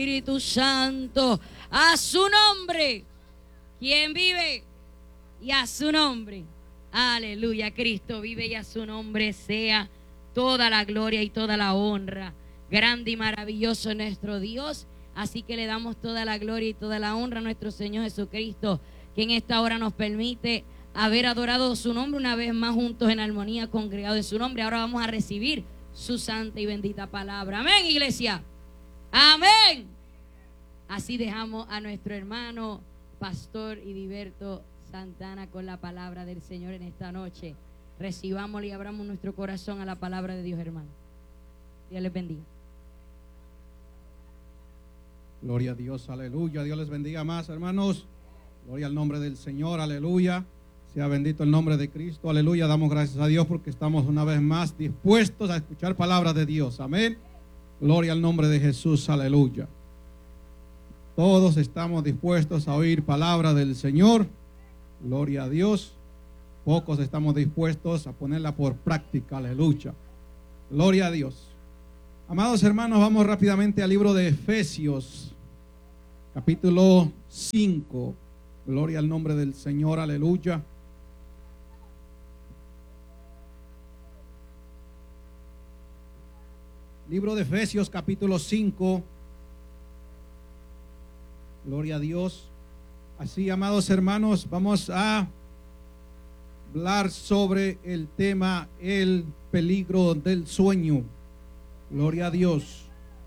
Espíritu Santo, a su nombre, quien vive y a su nombre, aleluya, Cristo vive y a su nombre sea toda la gloria y toda la honra. Grande y maravilloso nuestro Dios, así que le damos toda la gloria y toda la honra a nuestro Señor Jesucristo, que en esta hora nos permite haber adorado su nombre una vez más juntos en armonía, congregados en su nombre. Ahora vamos a recibir su santa y bendita palabra. Amén, iglesia. Amén. Así dejamos a nuestro hermano Pastor Idiberto Santana con la palabra del Señor en esta noche. Recibámosle y abramos nuestro corazón a la palabra de Dios, hermano. Dios les bendiga. Gloria a Dios, aleluya. Dios les bendiga más, hermanos. Gloria al nombre del Señor, aleluya. Sea bendito el nombre de Cristo, aleluya. Damos gracias a Dios porque estamos una vez más dispuestos a escuchar palabras de Dios, amén. Gloria al nombre de Jesús, aleluya. Todos estamos dispuestos a oír palabra del Señor, gloria a Dios. Pocos estamos dispuestos a ponerla por práctica, aleluya. Gloria a Dios. Amados hermanos, vamos rápidamente al libro de Efesios, capítulo 5. Gloria al nombre del Señor, aleluya. Libro de Efesios, capítulo 5. Gloria a Dios. Así, amados hermanos, vamos a hablar sobre el tema, el peligro del sueño. Gloria a Dios.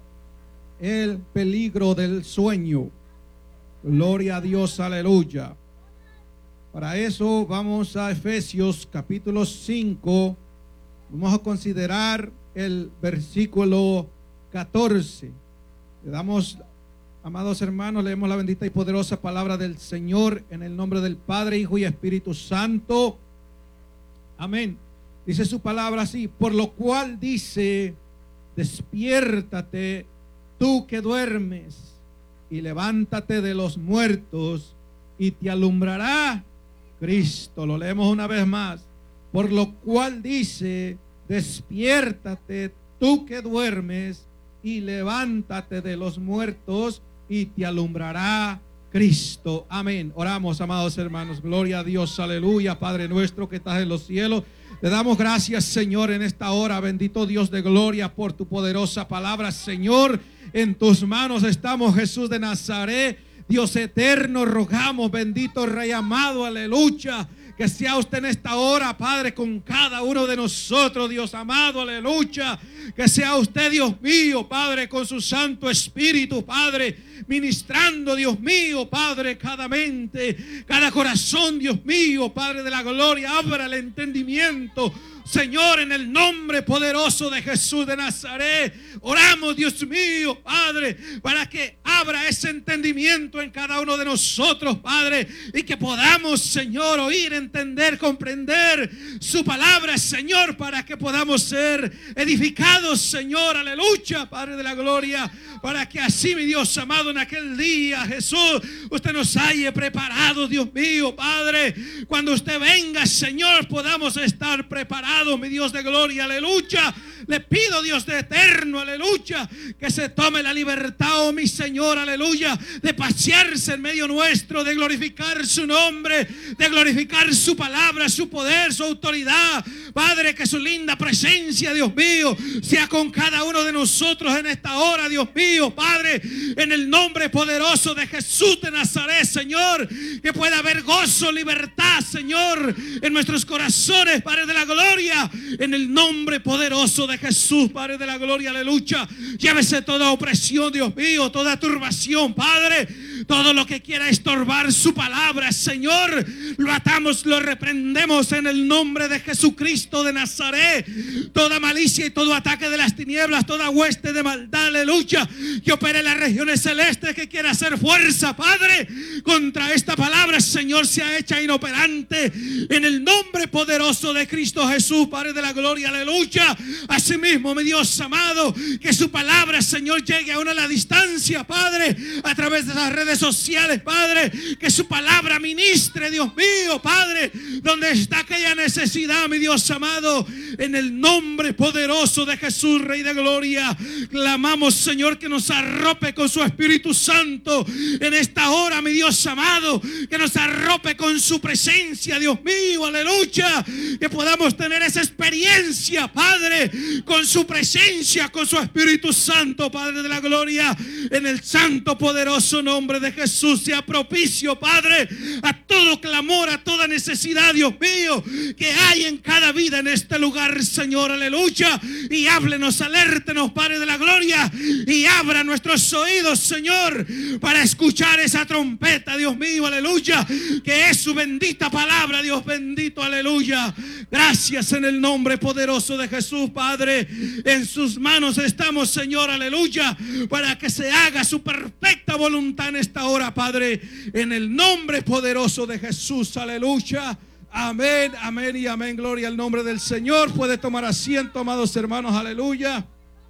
El peligro del sueño. Gloria a Dios, aleluya. Para eso vamos a Efesios capítulo 5. Vamos a considerar el versículo 14. Le damos, amados hermanos, leemos la bendita y poderosa palabra del Señor en el nombre del Padre, Hijo y Espíritu Santo. Amén. Dice su palabra así: por lo cual dice, despiértate tú que duermes, y levántate de los muertos, y te alumbrará Cristo. Lo leemos una vez más. Por lo cual dice, despiértate tú que duermes, y levántate de los muertos, y te alumbrará Cristo. Amén. Oramos, amados hermanos. Gloria a Dios, aleluya. Padre nuestro que estás en los cielos, te damos gracias, Señor, en esta hora. Bendito Dios de gloria, por tu poderosa palabra, Señor. En tus manos estamos, Jesús de Nazaret, Dios eterno. Rogamos, bendito Rey amado, aleluya, que sea usted en esta hora, Padre, con cada uno de nosotros, Dios amado, aleluya. Que sea usted, Dios mío, Padre, con su Santo Espíritu, Padre, ministrando, Dios mío, Padre, cada mente, cada corazón, Dios mío, Padre de la gloria. Abra el entendimiento, Señor, en el nombre poderoso de Jesús de Nazaret. Oramos, Dios mío, Padre, para que abra ese entendimiento en cada uno de nosotros, Padre, y que podamos, Señor, oír, entender, comprender su palabra, Señor, para que podamos ser edificados, Señor, aleluya, Padre de la gloria, para que así, mi Dios amado, en aquel día, Jesús, usted nos haya preparado, Dios mío, Padre, cuando usted venga, Señor, podamos estar preparados, mi Dios de gloria, aleluya. Le pido, Dios de eterno, aleluya, que se tome la libertad, oh mi Señor, aleluya, de pasearse en medio nuestro, de glorificar su nombre, de glorificar su palabra, su poder, su autoridad. Padre, que su linda presencia, Dios mío, sea con cada uno de nosotros en esta hora, Dios mío, Padre, en el nombre poderoso de Jesús de Nazaret, Señor, que pueda haber gozo, libertad, Señor, en nuestros corazones, Padre de la gloria, en el nombre poderoso de Jesús, Padre de la gloria, aleluya. Llévese toda opresión, Dios mío, toda turbación, Padre, todo lo que quiera estorbar su palabra, Señor, lo atamos, lo reprendemos en el nombre de Jesucristo de Nazaret. Toda malicia y todo ataque de las tinieblas, toda hueste de maldad, aleluya, que opere en las regiones celestes, que quiera hacer fuerza, Padre, contra esta palabra, Señor, sea hecha inoperante en el nombre poderoso de Cristo Jesús, Padre de la gloria, aleluya. Así asimismo, mi Dios amado, que su palabra, Señor, llegue aún a la distancia, Padre, a través de las redes sociales, Padre, que su palabra ministre, Dios mío, Padre, donde está aquella necesidad, mi Dios amado, en el nombre poderoso de Jesús, Rey de Gloria, clamamos, Señor, que nos arrope con su Espíritu Santo en esta hora, mi Dios amado, que nos arrope con su presencia, Dios mío, aleluya, que podamos tener esa experiencia, Padre, con su presencia, con su Espíritu Santo, Padre de la gloria, en el santo poderoso nombre de Jesús. Sea propicio, Padre, a todo clamor, a toda necesidad, Dios mío, que hay en cada vida en este lugar, Señor, aleluya, y háblenos, alértenos, Padre de la gloria, y abra nuestros oídos, Señor, para escuchar esa trompeta, Dios mío, aleluya, que es su bendita palabra, Dios bendito, aleluya. Gracias en el nombre poderoso de Jesús, Padre. En sus manos estamos, Señor, aleluya, para que se haga su perfecta voluntad en esta hora, Padre, en el nombre poderoso de Jesús, aleluya. Amén, amén y amén. Gloria al nombre del Señor. Puede tomar asiento, amados hermanos, aleluya.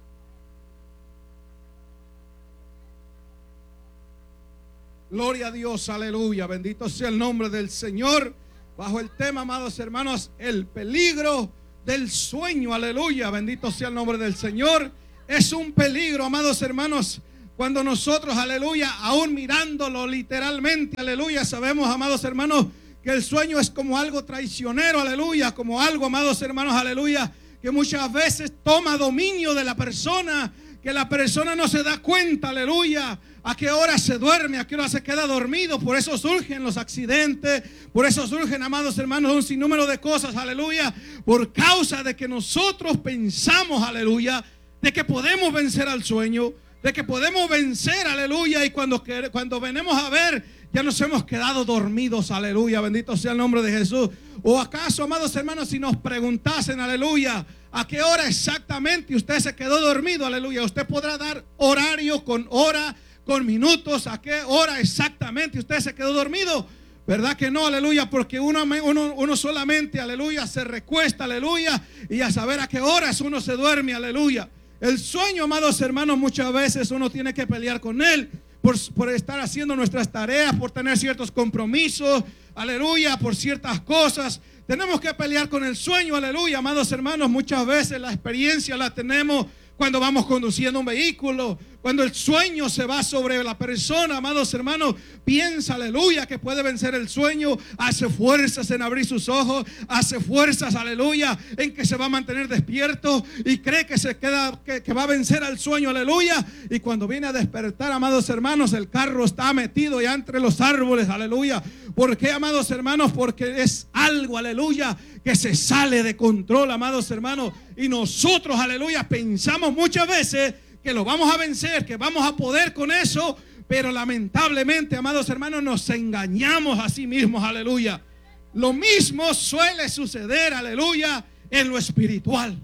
Gloria a Dios, aleluya. Bendito sea el nombre del Señor. Bajo el tema, amados hermanos, el peligro del sueño, aleluya. Bendito sea el nombre del Señor. Es un peligro, amados hermanos, cuando nosotros, aleluya, aún mirándolo literalmente, aleluya, sabemos, amados hermanos, que el sueño es como algo traicionero, aleluya, como algo, amados hermanos, aleluya, que muchas veces toma dominio de la persona, que la persona no se da cuenta, aleluya, a qué hora se duerme, a qué hora se queda dormido. Por eso surgen los accidentes, por eso surgen, amados hermanos, un sinnúmero de cosas, aleluya, por causa de que nosotros pensamos, aleluya, de que podemos vencer al sueño, de que podemos vencer, aleluya, y cuando venimos a ver, ya nos hemos quedado dormidos, aleluya, bendito sea el nombre de Jesús. O acaso, amados hermanos, si nos preguntasen, aleluya, a qué hora exactamente usted se quedó dormido, aleluya, usted podrá dar horario con hora, con minutos, a qué hora exactamente usted se quedó dormido. ¿Verdad que no? Aleluya, porque uno solamente, aleluya, se recuesta, aleluya, y a saber a qué horas uno se duerme, aleluya. El sueño, amados hermanos, muchas veces uno tiene que pelear con él por estar haciendo nuestras tareas, por tener ciertos compromisos, aleluya, por ciertas cosas. Tenemos que pelear con el sueño, aleluya, amados hermanos. Muchas veces la experiencia la tenemos cuando vamos conduciendo un vehículo, cuando el sueño se va sobre la persona, amados hermanos, piensa, aleluya, que puede vencer el sueño, hace fuerzas en abrir sus ojos, hace fuerzas, aleluya, en que se va a mantener despierto y cree que que va a vencer al sueño, aleluya, y cuando viene a despertar, amados hermanos, el carro está metido ya entre los árboles, aleluya. ¿Por qué, amados hermanos? Porque es algo, aleluya, que se sale de control, amados hermanos, y nosotros, aleluya, pensamos muchas veces que lo vamos a vencer, que vamos a poder con eso, pero lamentablemente, amados hermanos, nos engañamos a sí mismos, aleluya. Lo mismo suele suceder, aleluya, en lo espiritual.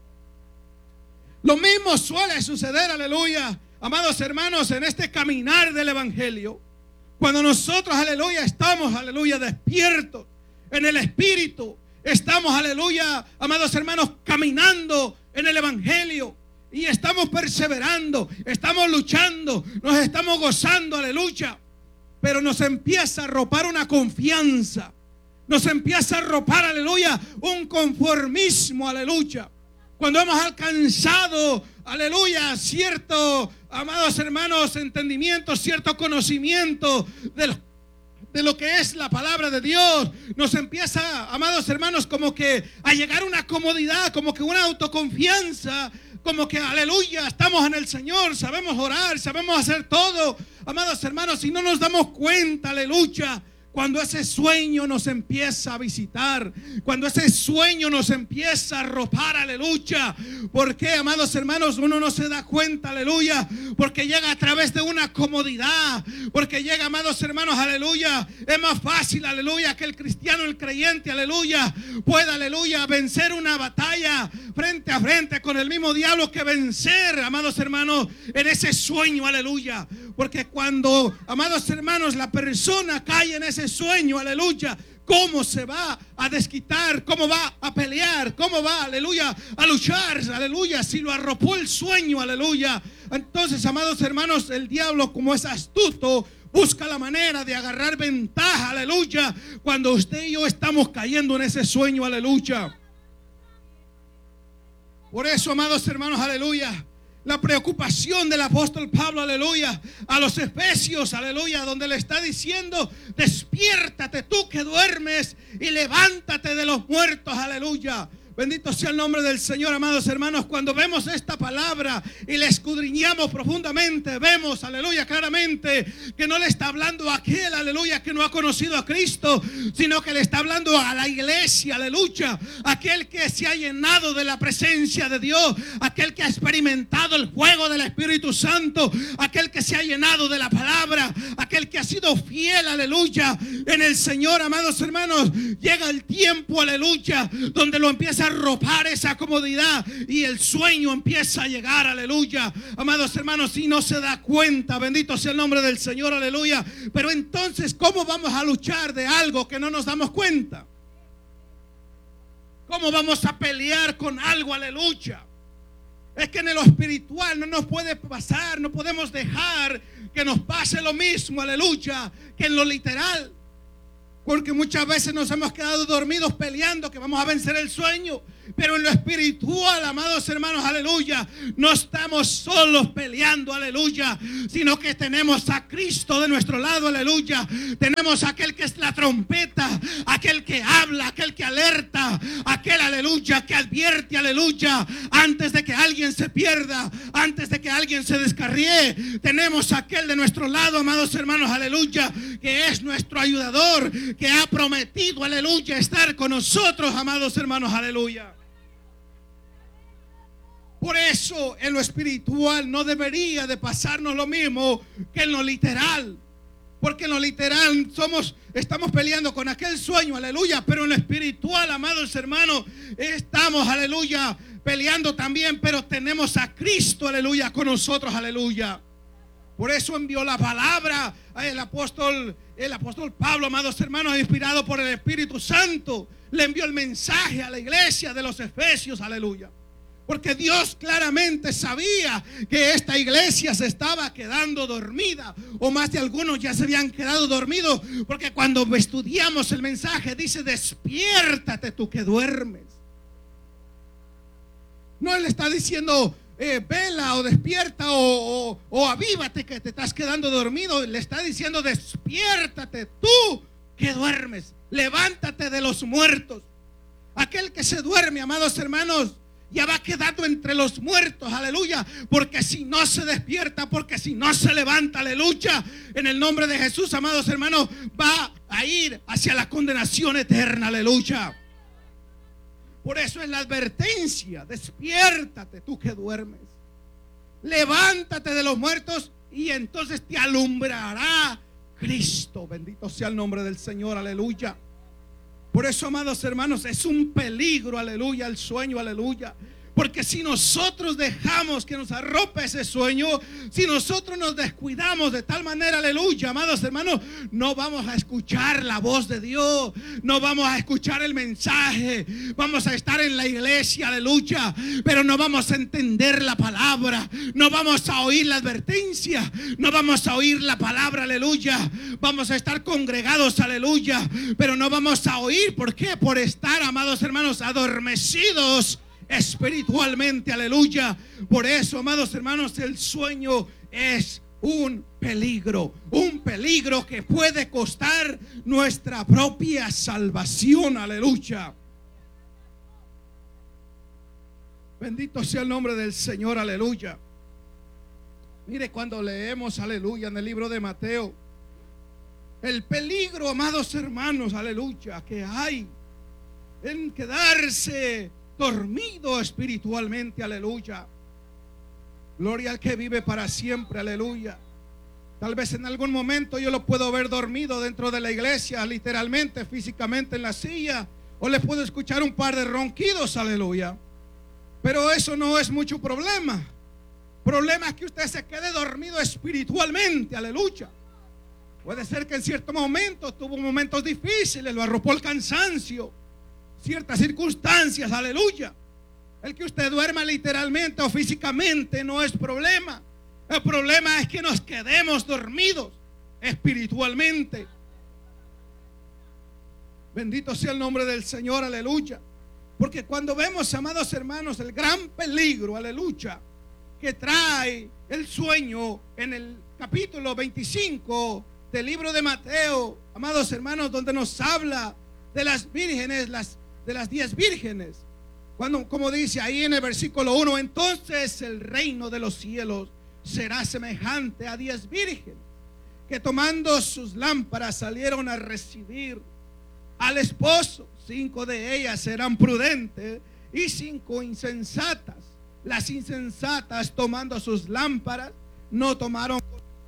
Lo mismo suele suceder, aleluya, amados hermanos, en este caminar del evangelio. Cuando nosotros, aleluya, estamos, aleluya, despiertos en el espíritu, estamos, aleluya, amados hermanos, caminando en el evangelio. Y estamos perseverando, estamos luchando, nos estamos gozando, aleluya. Pero nos empieza a arropar una confianza, nos empieza a arropar, aleluya, un conformismo, aleluya. Cuando hemos alcanzado, aleluya, cierto, amados hermanos, entendimiento, cierto conocimiento de lo que es la palabra de Dios, nos empieza, amados hermanos, como que a llegar una comodidad, como que una autoconfianza, como que, aleluya, estamos en el Señor, sabemos orar, sabemos hacer todo, amados hermanos, y no nos damos cuenta, aleluya, cuando ese sueño nos empieza a visitar, cuando ese sueño nos empieza a arropar, aleluya. ¿Por qué, amados hermanos? Uno no se da cuenta, aleluya, porque llega a través de una comodidad, porque llega, amados hermanos, aleluya. Es más fácil, aleluya, que el cristiano, el creyente, aleluya, pueda, aleluya, vencer una batalla frente a frente con el mismo diablo que vencer, amados hermanos, en ese sueño, aleluya. Porque cuando, amados hermanos, la persona cae en ese sueño, aleluya, cómo se va a desquitar, cómo va a pelear, cómo va, aleluya, a luchar, aleluya, si lo arropó el sueño, aleluya. Entonces, amados hermanos, el diablo, como es astuto, busca la manera de agarrar ventaja, aleluya, cuando usted y yo estamos cayendo en ese sueño, aleluya. Por eso, amados hermanos, aleluya, la preocupación del apóstol Pablo, aleluya, a los Efesios, aleluya, donde le está diciendo: despiértate tú que duermes y levántate de los muertos, aleluya. Bendito sea el nombre del Señor, amados hermanos. Cuando vemos esta palabra y la escudriñamos profundamente, vemos, aleluya, claramente que no le está hablando a aquel, aleluya, que no ha conocido a Cristo, sino que le está hablando a la iglesia, aleluya, aquel que se ha llenado de la presencia de Dios, aquel que ha experimentado el fuego del Espíritu Santo, aquel que se ha llenado de la palabra, aquel que ha sido fiel, aleluya, en el Señor, amados hermanos. Llega el tiempo, aleluya, donde lo empieza a arropar esa comodidad y el sueño empieza a llegar, aleluya, amados hermanos, y no se da cuenta. Bendito sea el nombre del Señor, aleluya. Pero entonces, ¿cómo vamos a luchar de algo que no nos damos cuenta? ¿Cómo vamos a pelear con algo, aleluya? Es que en lo espiritual no nos puede pasar, no podemos dejar que nos pase lo mismo, aleluya, que en lo literal. Porque muchas veces nos hemos quedado dormidos peleando que vamos a vencer el sueño. Pero en lo espiritual, amados hermanos, aleluya, no estamos solos peleando, aleluya, sino que tenemos a Cristo de nuestro lado, aleluya. Tenemos a aquel que es la trompeta, aquel que habla, aquel que alerta, aquel, aleluya, que advierte, aleluya, antes de que alguien se pierda, antes de que alguien se descarríe. Tenemos a aquel de nuestro lado, amados hermanos, aleluya, que es nuestro ayudador, que ha prometido, aleluya, estar con nosotros, amados hermanos, aleluya. Por eso en lo espiritual no debería de pasarnos lo mismo que en lo literal. Porque en lo literal estamos peleando con aquel sueño, aleluya. Pero en lo espiritual, amados hermanos, estamos, aleluya, peleando también. Pero tenemos a Cristo, aleluya, con nosotros, aleluya. Por eso envió la palabra el apóstol Pablo, amados hermanos, inspirado por el Espíritu Santo. Le envió el mensaje a la iglesia de los Efesios, aleluya. Porque Dios claramente sabía que esta iglesia se estaba quedando dormida, o más de algunos ya se habían quedado dormidos. Porque cuando estudiamos el mensaje dice: despiértate tú que duermes. No le está diciendo vela o despierta o avívate que te estás quedando dormido. Le está diciendo: despiértate tú que duermes, levántate de los muertos. Aquel que se duerme, amados hermanos, ya va quedando entre los muertos, aleluya. Porque si no se despierta, porque si no se levanta, aleluya, en el nombre de Jesús, amados hermanos, va a ir hacia la condenación eterna, aleluya. Por eso es la advertencia: despiértate tú que duermes, levántate de los muertos y entonces te alumbrará Cristo. Bendito sea el nombre del Señor, aleluya. Por eso, amados hermanos, es un peligro, aleluya, el sueño, aleluya. Porque si nosotros dejamos que nos arrope ese sueño, si nosotros nos descuidamos de tal manera, aleluya, amados hermanos, no vamos a escuchar la voz de Dios, no vamos a escuchar el mensaje. Vamos a estar en la iglesia, aleluya, pero no vamos a entender la palabra, no vamos a oír la advertencia, no vamos a oír la palabra, aleluya. Vamos a estar congregados, aleluya, pero no vamos a oír. ¿Por qué? Por estar, amados hermanos, adormecidos espiritualmente, aleluya. Por eso, amados hermanos, el sueño es un peligro que puede costar nuestra propia salvación, aleluya. Bendito sea el nombre del Señor, aleluya. Mire, cuando leemos, aleluya, en el libro de Mateo, el peligro, amados hermanos, aleluya, que hay en quedarse dormido espiritualmente, aleluya. Gloria al que vive para siempre, aleluya. Tal vez en algún momento yo lo puedo ver dormido dentro de la iglesia, literalmente, físicamente en la silla, o le puedo escuchar un par de ronquidos, aleluya. Pero eso no es mucho problema. Problema es que usted se quede dormido espiritualmente, aleluya. Puede ser que en ciertos momentos tuvo momentos difíciles, lo arropó el cansancio, ciertas circunstancias, aleluya. El que usted duerma literalmente o físicamente no es problema. El problema es que nos quedemos dormidos espiritualmente. Bendito sea el nombre del Señor, aleluya. Porque cuando vemos, amados hermanos, el gran peligro, aleluya, que trae el sueño en el capítulo 25 del libro de Mateo, amados hermanos, donde nos habla de las vírgenes, de las 10 vírgenes. Cuando, como dice ahí en el versículo 1, entonces el reino de los cielos será semejante a 10 vírgenes que tomando sus lámparas salieron a recibir al esposo. 5 de ellas serán prudentes y 5 insensatas. Las insensatas, tomando sus lámparas, no tomaron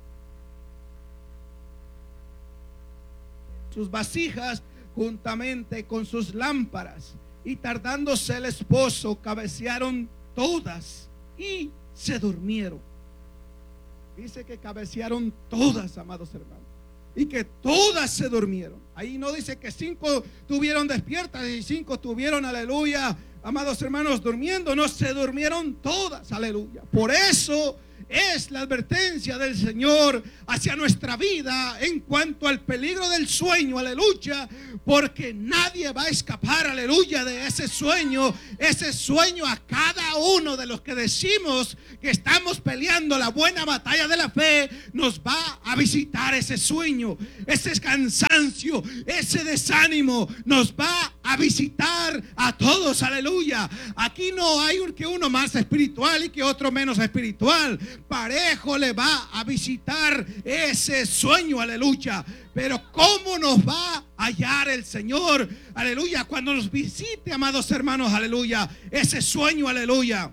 sus vasijas juntamente con sus lámparas, y tardándose el esposo, cabecearon todas y se durmieron. Dice que cabecearon todas, amados hermanos, y que todas se durmieron. Ahí no dice que 5 tuvieron despiertas y 5 tuvieron, aleluya, amados hermanos, durmiendo. No, se durmieron todas, aleluya. Por eso es la advertencia del Señor hacia nuestra vida en cuanto al peligro del sueño, aleluya, porque nadie va a escapar, aleluya, de ese sueño a cada uno de los que decimos que estamos peleando la buena batalla de la fe. Nos va a visitar ese sueño, ese cansancio, ese desánimo, nos va a visitar a todos, aleluya. Aquí no hay que uno más espiritual y que otro menos espiritual. Parejo le va a visitar ese sueño, aleluya. Pero ¿cómo nos va a hallar el Señor, aleluya, cuando nos visite, amados hermanos, aleluya, ese sueño, aleluya?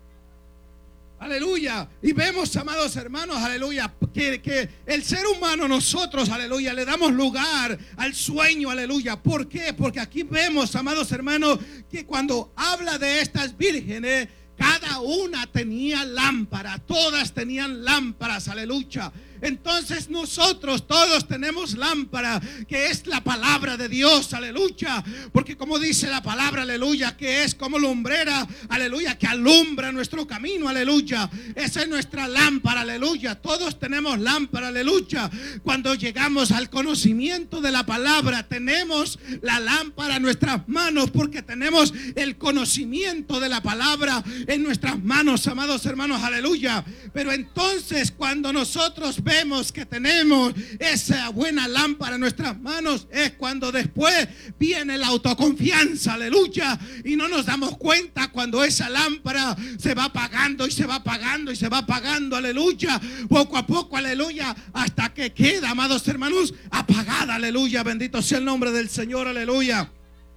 Aleluya. Y vemos, amados hermanos, aleluya, que el ser humano, nosotros, aleluya, le damos lugar al sueño, aleluya. ¿Por qué? Porque aquí vemos, amados hermanos, que cuando habla de estas vírgenes, cada una tenía lámpara, todas tenían lámparas, aleluya. Entonces nosotros todos tenemos lámpara, que es la palabra de Dios, aleluya. Porque como dice la palabra, aleluya, que es como lumbrera, aleluya, que alumbra nuestro camino, aleluya. Esa es nuestra lámpara, aleluya. Todos tenemos lámpara, aleluya. Cuando llegamos al conocimiento de la palabra, tenemos la lámpara en nuestras manos, porque tenemos el conocimiento de la palabra en nuestras manos, amados hermanos, aleluya. Pero entonces cuando nosotros vemos que tenemos esa buena lámpara en nuestras manos, es cuando después viene la autoconfianza, aleluya, y no nos damos cuenta cuando esa lámpara se va apagando y se va apagando y se va apagando, aleluya, poco a poco, aleluya, hasta que queda, amados hermanos, apagada, aleluya. Bendito sea el nombre del Señor, aleluya.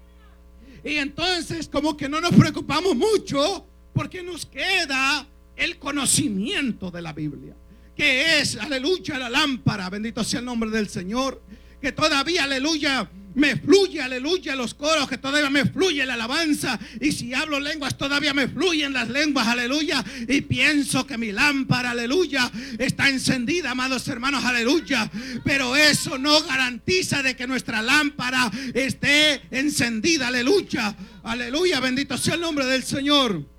Y entonces como que no nos preocupamos mucho, porque nos queda el conocimiento de la Biblia, que es, aleluya, la lámpara. Bendito sea el nombre del Señor. Que todavía, aleluya, me fluye, aleluya, los coros, que todavía me fluye la alabanza. Y si hablo lenguas, todavía me fluyen las lenguas, aleluya. Y pienso que mi lámpara, aleluya, está encendida, amados hermanos, aleluya. Pero eso no garantiza de que nuestra lámpara esté encendida, aleluya. Aleluya, bendito sea el nombre del Señor.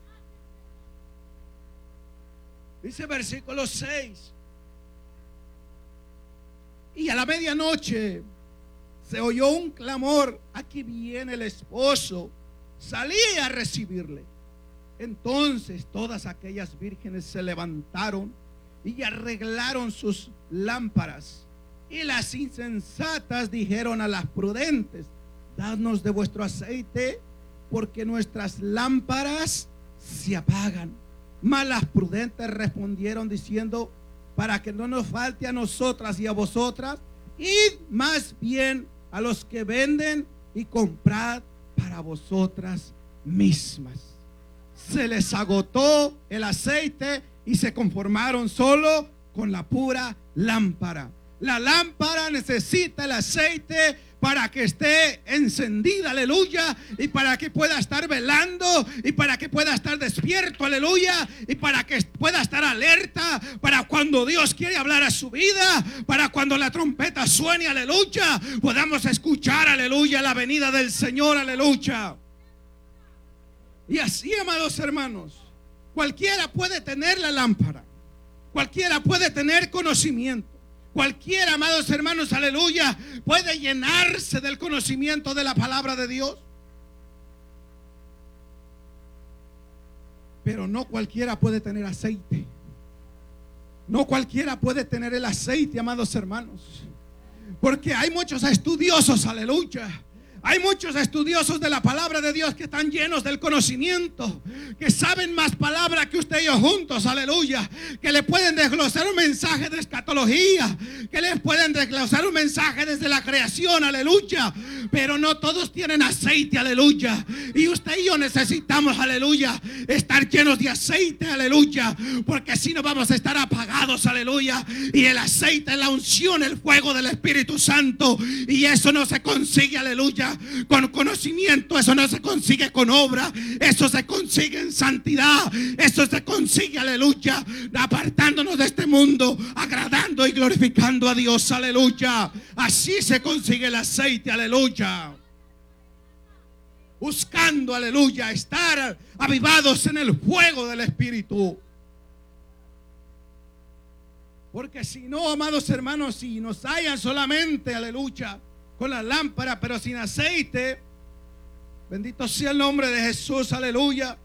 Dice versículo 6: y a la medianoche se oyó un clamor, aquí viene el esposo, salí a recibirle. Entonces todas aquellas vírgenes se levantaron y arreglaron sus lámparas. Y las insensatas dijeron a las prudentes: dadnos de vuestro aceite, porque nuestras lámparas se apagan. Mas las prudentes respondieron diciendo: para que no nos falte a nosotras y a vosotras, id más bien a los que venden y comprad para vosotras mismas. Se les agotó el aceite y se conformaron solo con la pura lámpara. La lámpara necesita el aceite para que esté encendida, aleluya, y para que pueda estar velando, y para que pueda estar despierto, aleluya, y para que pueda estar alerta, para cuando Dios quiere hablar a su vida, para cuando la trompeta suene, aleluya, podamos escuchar, aleluya, la venida del Señor, aleluya. Y así, amados hermanos, cualquiera puede tener la lámpara, cualquiera puede tener conocimiento. Cualquiera, amados hermanos, aleluya, puede llenarse del conocimiento de la palabra de Dios. Pero no cualquiera puede tener aceite. No cualquiera puede tener el aceite, amados hermanos. Porque hay muchos estudiosos, aleluya. Hay muchos estudiosos de la palabra de Dios que están llenos del conocimiento, que saben más palabra que usted y yo juntos, aleluya, que le pueden desglosar un mensaje de escatología, que les pueden desglosar un mensaje desde la creación, aleluya, pero no todos tienen aceite, aleluya, y usted y yo necesitamos, aleluya, estar llenos de aceite, aleluya, porque si no vamos a estar apagados, aleluya, y el aceite, la unción, el fuego del Espíritu Santo, y eso no se consigue, aleluya, con conocimiento, eso no se consigue con obra, eso se consigue en santidad, eso se consigue, aleluya, apartándonos de este mundo, agradando y glorificando a Dios, aleluya. Así se consigue el aceite, aleluya. Buscando, aleluya, estar avivados en el fuego del Espíritu. Porque si no, amados hermanos, si nos hallan solamente, aleluya, con la lámpara pero sin aceite, bendito sea el nombre de Jesús, aleluya.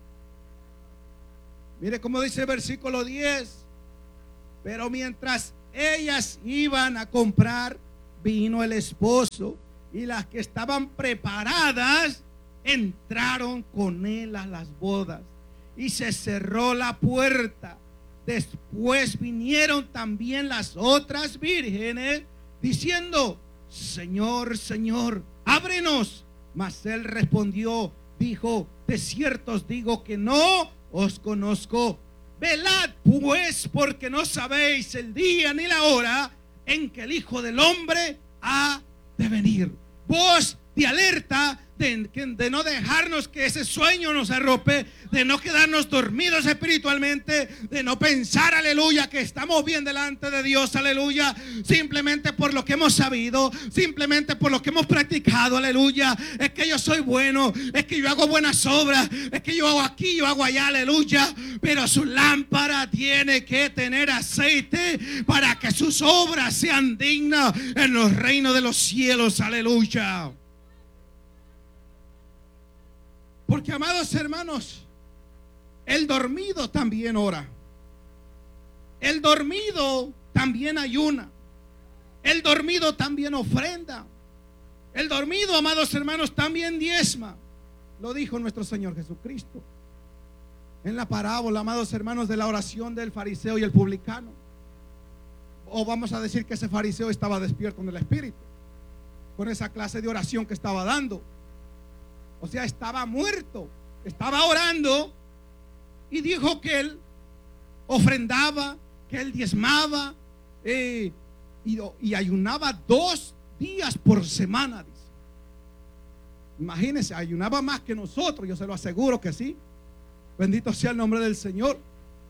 Mire cómo dice el versículo 10. Pero mientras ellas iban a comprar, vino el esposo, y las que estaban preparadas entraron con él a las bodas, y se cerró la puerta. Después vinieron también las otras vírgenes diciendo: Señor, Señor, ábrenos. Mas él respondió, dijo: de cierto os digo que no os conozco. Velad pues, porque no sabéis el día ni la hora en que el Hijo del Hombre ha de venir. Voz de alerta, de no dejarnos que ese sueño nos arrope, de no quedarnos dormidos espiritualmente, de no pensar, aleluya, que estamos bien delante de Dios, aleluya, simplemente por lo que hemos sabido, simplemente por lo que hemos practicado, aleluya. Es que yo soy bueno, es que yo hago buenas obras, es que yo hago aquí, yo hago allá, aleluya. Pero su lámpara tiene que tener aceite para que sus obras sean dignas en los reinos de los cielos, aleluya. Porque, amados hermanos, el dormido también ora. El dormido también ayuna. El dormido también ofrenda. El dormido, amados hermanos, también diezma. Lo dijo nuestro Señor Jesucristo en la parábola, amados hermanos, de la oración del fariseo y el publicano. O vamos a decir que ese fariseo estaba despierto en el espíritu con esa clase de oración que estaba dando. O sea, estaba muerto, estaba orando, y dijo que él ofrendaba, que él diezmaba, y ayunaba 2 días por semana, dice. Imagínense, ayunaba más que nosotros, yo se lo aseguro que sí. Bendito sea el nombre del Señor.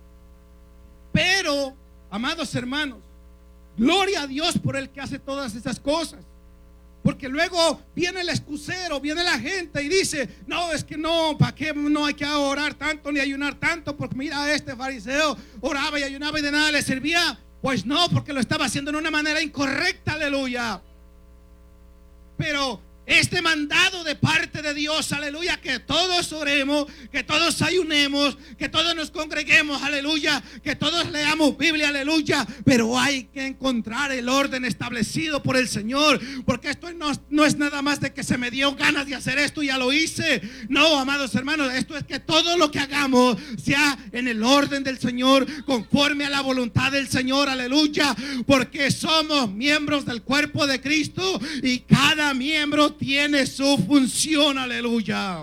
Pero, amados hermanos, gloria a Dios por el que hace todas esas cosas. Porque luego viene el excusero, viene la gente y dice: no, es que no, ¿para qué no hay que orar tanto ni ayunar tanto? Porque mira, este fariseo oraba y ayunaba y de nada le servía. Pues no, porque lo estaba haciendo de una manera incorrecta, aleluya. Pero este mandado de parte de Dios, aleluya, que todos oremos, que todos ayunemos, que todos nos congreguemos, aleluya, que todos leamos Biblia, aleluya. Pero hay que encontrar el orden establecido por el Señor, porque esto no es nada más de que se me dio ganas de hacer esto y ya lo hice. No, amados hermanos, esto es que todo lo que hagamos sea en el orden del Señor, conforme a la voluntad del Señor, aleluya, porque somos miembros del cuerpo de Cristo y cada miembro tiene su función, aleluya.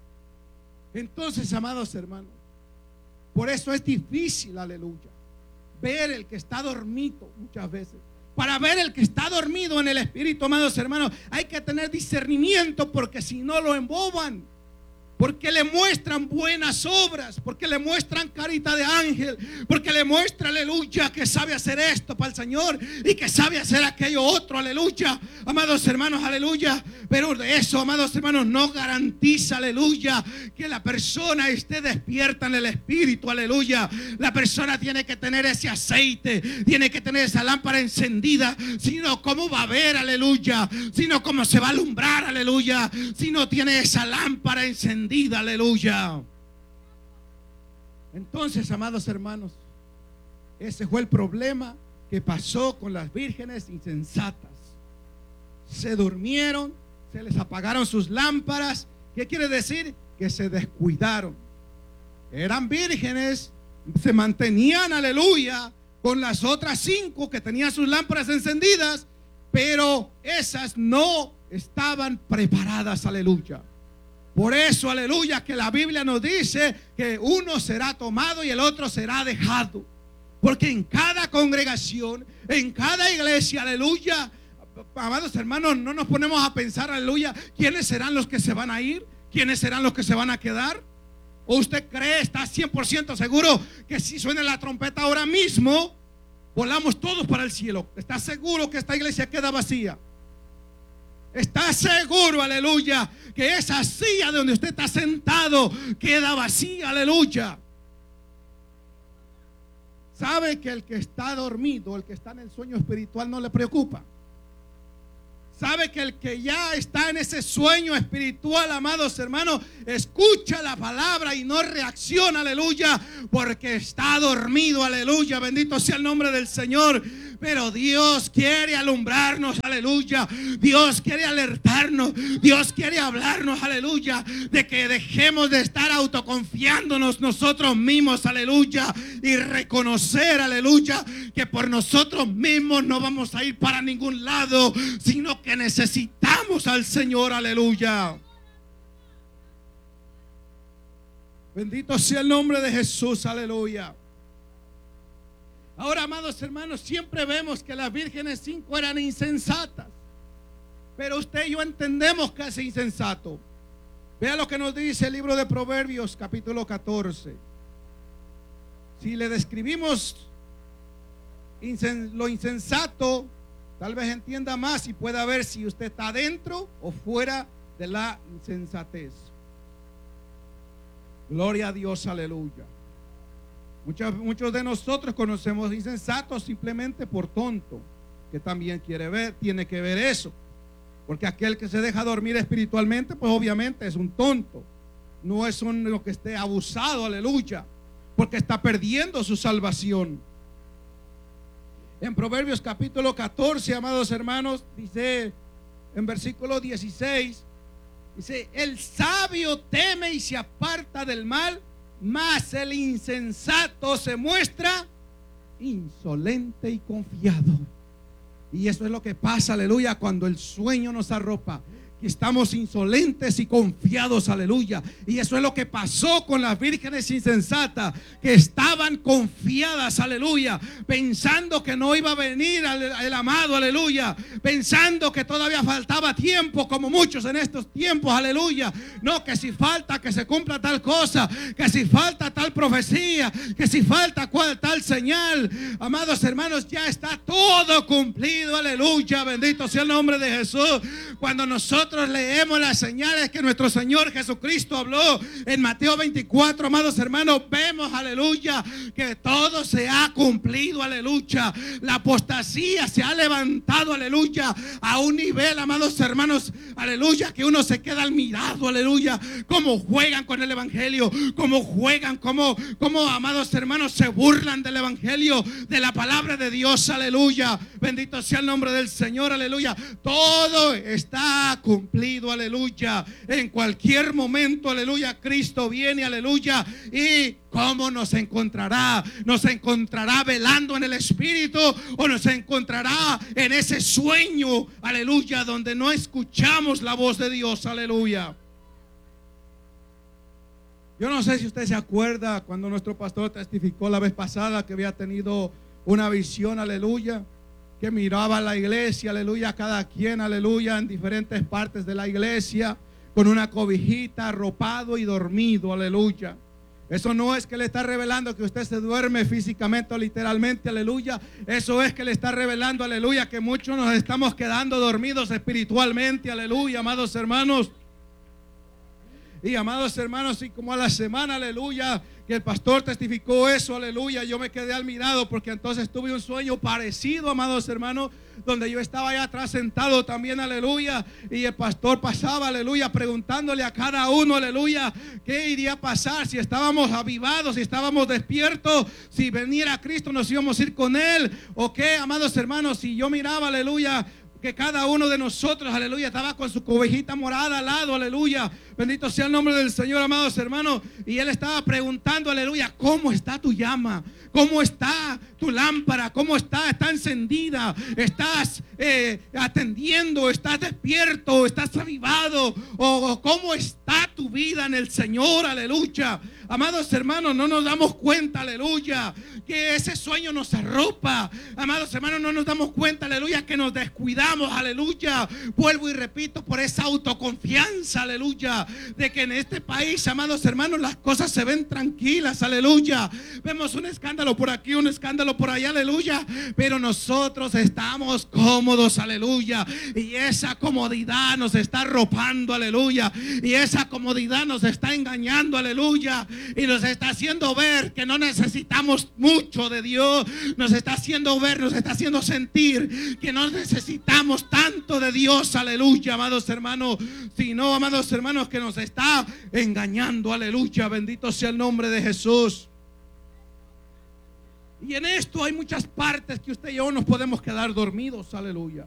Entonces, amados hermanos, por eso es difícil, aleluya, ver el que está dormido muchas veces. Para ver el que está dormido en el espíritu, amados hermanos, hay que tener discernimiento, porque si no lo emboban. Porque le muestran buenas obras, porque le muestran carita de ángel, porque le muestra, aleluya, que sabe hacer esto para el Señor y que sabe hacer aquello otro, aleluya, amados hermanos, aleluya. Pero de eso, amados hermanos, no garantiza, aleluya, que la persona esté despierta en el espíritu, aleluya. La persona tiene que tener ese aceite, tiene que tener esa lámpara encendida, sino cómo va a ver, aleluya, sino cómo se va a alumbrar, aleluya, si no tiene esa lámpara encendida. Aleluya. Entonces, amados hermanos, ese fue el problema que pasó con las vírgenes insensatas. Se durmieron, se les apagaron sus lámparas. ¿Qué quiere decir? Que se descuidaron. Eran vírgenes, se mantenían, aleluya, con las otras 5 que tenían sus lámparas encendidas, pero esas no estaban preparadas, aleluya. Por eso, aleluya, que la Biblia nos dice que uno será tomado y el otro será dejado. Porque en cada congregación, en cada iglesia, aleluya, amados hermanos, no nos ponemos a pensar, aleluya, ¿quiénes serán los que se van a ir? ¿Quiénes serán los que se van a quedar? ¿O usted cree, está 100% seguro que si suena la trompeta ahora mismo, volamos todos para el cielo? ¿Está seguro que esta iglesia queda vacía? ¿Está seguro, aleluya, que esa silla donde usted está sentado queda vacía, aleluya? ¿Sabe que el que está dormido, el que está en el sueño espiritual, no le preocupa? ¿Sabe que el que ya está en ese sueño espiritual, amados hermanos, escucha la palabra y no reacciona, aleluya, porque está dormido, aleluya? Bendito sea el nombre del Señor. Pero Dios quiere alumbrarnos, aleluya. Dios quiere alertarnos. Dios quiere hablarnos, aleluya, de que dejemos de estar autoconfiándonos nosotros mismos, aleluya, y reconocer, aleluya, que por nosotros mismos no vamos a ir para ningún lado, sino que necesitamos al Señor, aleluya. Bendito sea el nombre de Jesús, aleluya. Ahora, amados hermanos, siempre vemos que las vírgenes 5 eran insensatas, pero usted y yo entendemos que es insensato. Vea lo que nos dice el libro de Proverbios, capítulo 14. Si le describimos lo insensato, tal vez entienda más y pueda ver si usted está dentro o fuera de la insensatez. Gloria a Dios, aleluya. Muchos de nosotros conocemos insensatos simplemente por tonto, que también tiene que ver eso. Porque aquel que se deja dormir espiritualmente, pues obviamente es un tonto. No es lo que esté abusado, aleluya, porque está perdiendo su salvación. En Proverbios capítulo 14, amados hermanos, dice en versículo 16, dice: el sabio teme y se aparta del mal, mas el insensato se muestra insolente y confiado. Y eso es lo que pasa, aleluya, cuando el sueño nos arropa, que estamos insolentes y confiados, aleluya. Y eso es lo que pasó con las vírgenes insensatas, que estaban confiadas, aleluya, pensando que no iba a venir el amado, aleluya, pensando que todavía faltaba tiempo, como muchos en estos tiempos, aleluya. No, que si falta que se cumpla tal cosa, que si falta tal profecía, que si falta tal señal. Amados hermanos, ya está todo cumplido, aleluya, bendito sea el nombre de Jesús. Cuando nosotros leemos las señales que nuestro Señor Jesucristo habló en Mateo 24, amados hermanos, vemos, aleluya, que todo se ha cumplido, aleluya. La apostasía se ha levantado, aleluya, a un nivel, amados hermanos, aleluya, que uno se queda admirado, aleluya, cómo juegan con el evangelio, cómo juegan, cómo, amados hermanos, se burlan del evangelio, de la palabra de Dios, aleluya. Bendito sea el nombre del Señor, aleluya. Todo está cumplido, aleluya. En cualquier momento, aleluya, Cristo viene, aleluya. Y ¿cómo nos encontrará? ¿Nos encontrará velando en el Espíritu o nos encontrará en ese sueño, aleluya, donde no escuchamos la voz de Dios, aleluya? Yo no sé si usted se acuerda cuando nuestro pastor testificó la vez pasada que había tenido una visión, aleluya, que miraba la iglesia, aleluya, cada quien, aleluya, en diferentes partes de la iglesia, con una cobijita, arropado y dormido, aleluya. Eso no es que le está revelando que usted se duerme físicamente o literalmente, aleluya. Eso es que le está revelando, aleluya, que muchos nos estamos quedando dormidos espiritualmente, aleluya, amados hermanos. Y amados hermanos, y como a la semana, aleluya, que el pastor testificó eso, aleluya, yo me quedé admirado porque entonces tuve un sueño parecido, amados hermanos, donde yo estaba allá atrás sentado también, aleluya, y el pastor pasaba, aleluya, preguntándole a cada uno, aleluya, qué iría a pasar, si estábamos avivados, si estábamos despiertos, si veniera Cristo nos íbamos a ir con él, o qué, amados hermanos. Y yo miraba, aleluya, que cada uno de nosotros, aleluya, estaba con su cobijita morada al lado, aleluya. Bendito sea el nombre del Señor, amados hermanos. Y él estaba preguntando, aleluya, ¿cómo está tu llama? ¿Cómo está tu lámpara? ¿Cómo está? ¿Está encendida? ¿Estás atendiendo? ¿Estás despierto? ¿Estás avivado? ¿O cómo está tu vida en el Señor? Aleluya. Amados hermanos, no nos damos cuenta, aleluya, que ese sueño nos arropa. Amados hermanos, no nos damos cuenta, aleluya, que nos descuidamos, aleluya. Vuelvo y repito, por esa autoconfianza, aleluya, de que en este país, amados hermanos, las cosas se ven tranquilas, aleluya. Vemos un escándalo por aquí, un escándalo por allá, aleluya, pero nosotros estamos cómodos, aleluya, y esa comodidad nos está arropando, aleluya, y esa comodidad nos está engañando, aleluya, y nos está haciendo ver que no necesitamos mucho de Dios. Nos está haciendo ver, nos está haciendo sentir que no necesitamos tanto de Dios, aleluya, amados hermanos, sino, amados hermanos, que nos está engañando, aleluya. Bendito sea el nombre de Jesús. Y en esto hay muchas partes que usted y yo nos podemos quedar dormidos, aleluya.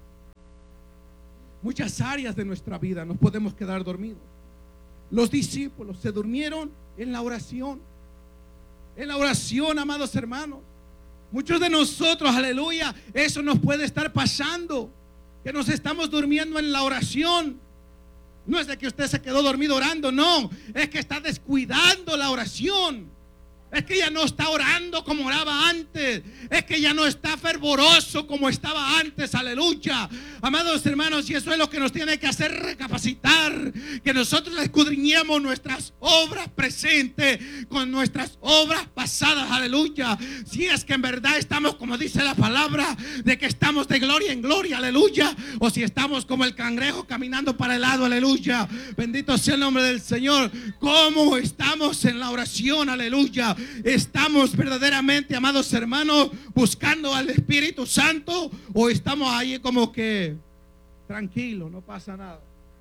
Muchas áreas de nuestra vida nos podemos quedar dormidos. Los discípulos se durmieron en la oración. En la oración, amados hermanos. Muchos de nosotros, aleluya, eso nos puede estar pasando, que nos estamos durmiendo en la oración. No es de que usted se quedó dormido orando, no, es que está descuidando la oración. Es que ya no está orando como oraba antes. Es que ya no está fervoroso como estaba antes, aleluya. Amados hermanos, y eso es lo que nos tiene que hacer recapacitar, que nosotros escudriñemos nuestras obras presentes con nuestras obras pasadas, aleluya. Si es que en verdad estamos, como dice la palabra, de que estamos de gloria en gloria, aleluya, o si estamos como el cangrejo caminando para el lado, aleluya. Bendito sea el nombre del Señor. ¿Cómo estamos en la oración, aleluya? ¿Estamos verdaderamente, amados hermanos, buscando al Espíritu Santo, o estamos ahí como que tranquilo, no pasa nada?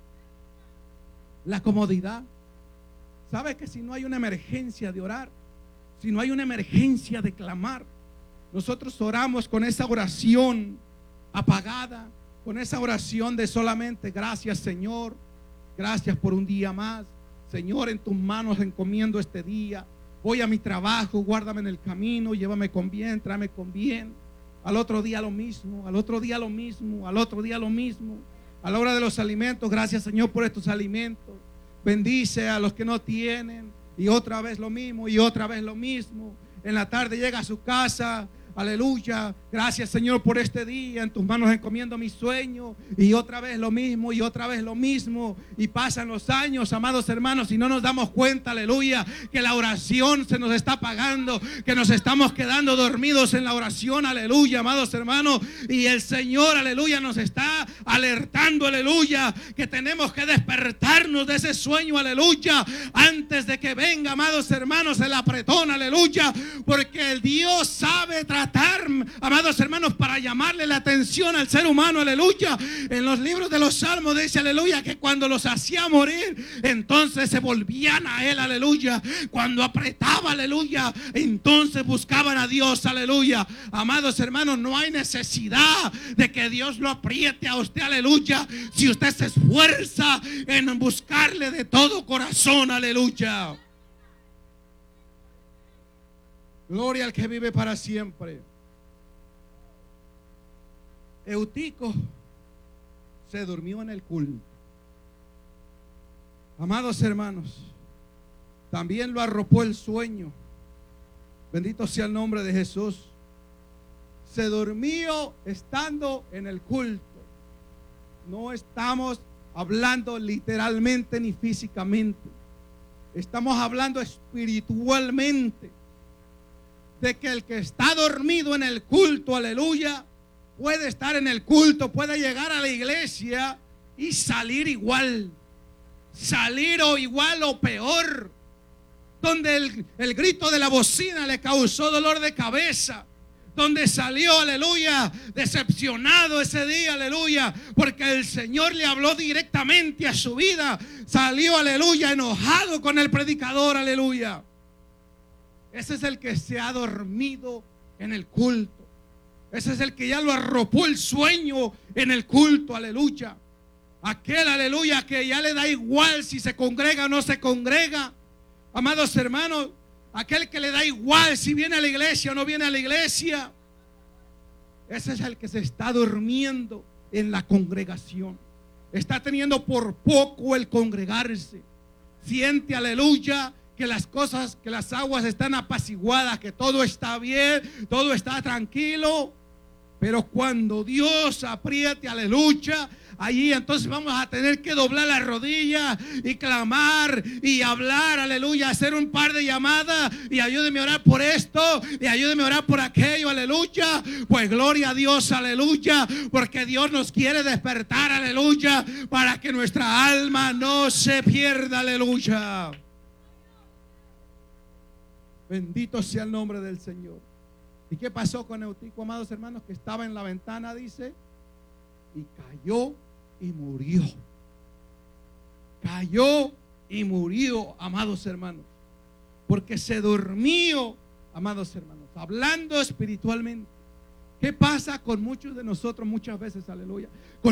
La comodidad. ¿Sabe que si no hay una emergencia de orar, si no hay una emergencia de clamar, nosotros oramos con esa oración apagada, con esa oración de solamente gracias, Señor, gracias por un día más, Señor, en tus manos encomiendo este día. Voy a mi trabajo, guárdame en el camino, llévame con bien, tráeme con bien. Al otro día lo mismo, al otro día lo mismo, al otro día lo mismo. A la hora de los alimentos, gracias, Señor, por estos alimentos. Bendice a los que no tienen. Y otra vez lo mismo, y otra vez lo mismo. En la tarde llega a su casa. Aleluya, gracias, Señor, por este día. En tus manos encomiendo mi sueño. Y otra vez lo mismo, y otra vez lo mismo. Y pasan los años, amados hermanos, y no nos damos cuenta, aleluya, que la oración se nos está apagando, que nos estamos quedando dormidos en la oración, aleluya, amados hermanos. Y el Señor, aleluya, nos está alertando, aleluya, que tenemos que despertarnos de ese sueño, aleluya, antes de que venga, amados hermanos, el apretón, aleluya, porque el Dios sabe tratar, amados hermanos, para llamarle la atención al ser humano, aleluya. En los libros de los Salmos dice, aleluya, que cuando los hacía morir, entonces se volvían a Él, aleluya. Cuando apretaba, aleluya, entonces buscaban a Dios, aleluya. Amados hermanos, no hay necesidad de que Dios lo apriete a usted, aleluya, si usted se esfuerza en buscarle de todo corazón, aleluya. Gloria al que vive para siempre. Eutico se durmió en el culto. Amados hermanos, también lo arropó el sueño. Bendito sea el nombre de Jesús. se durmió estando en el culto. No estamos hablando literalmente ni físicamente. Estamos hablando espiritualmente. De que el que está dormido en el culto, aleluya, puede estar en el culto, puede llegar a la iglesia y salir igual. Salir o igual o peor. Donde el grito de la bocina le causó dolor de cabeza. Donde salió, aleluya, decepcionado ese día, aleluya, porque el Señor le habló directamente a su vida. Salió, aleluya, enojado con el predicador, aleluya. Ese es el que se ha dormido en el culto. Ese es el que ya lo arropó el sueño en el culto, aleluya. Aquel, aleluya, que ya le da igual si se congrega o no se congrega. Amados hermanos, aquel que le da igual si viene a la iglesia o no viene a la iglesia. Ese es el que se está durmiendo en la congregación. Está teniendo por poco el congregarse. Siente, aleluya, que las cosas, que las aguas están apaciguadas, que todo está bien, todo está tranquilo. Pero cuando Dios apriete, aleluya, allí entonces vamos a tener que doblar la rodilla y clamar y hablar, aleluya, hacer un par de llamadas y ayúdeme a orar por esto y ayúdeme a orar por aquello, aleluya. Pues gloria a Dios, aleluya, porque Dios nos quiere despertar, aleluya, para que nuestra alma no se pierda, aleluya. Bendito sea el nombre del Señor. ¿Y qué pasó con Eutico, amados hermanos? Que estaba en la ventana, dice, y cayó y murió. Cayó y murió, amados hermanos, porque se durmió, amados hermanos, hablando espiritualmente. ¿Qué pasa con muchos de nosotros muchas veces, aleluya?